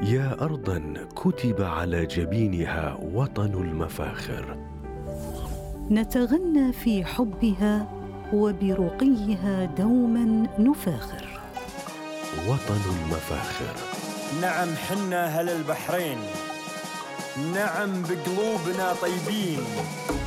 يا أرضا كتب على جبينها وطن المفاخر، نتغنى في حبها وبرقيها دوما نفاخر. وطن المفاخر. نعم حنا أهل البحرين، نعم بقلوبنا طيبين.